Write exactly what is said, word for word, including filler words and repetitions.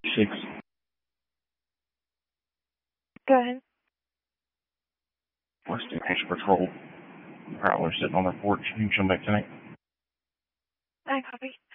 Six. Go ahead. Western Extra Patrol. Prowler sitting on their porch. You can come back tonight. I copy.